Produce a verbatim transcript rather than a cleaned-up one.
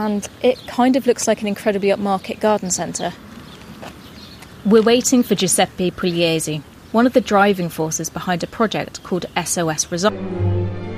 and it kind of looks like an incredibly upmarket garden centre. We're waiting for Giuseppe Pugliese, one of the driving forces behind a project called S O S Resolve.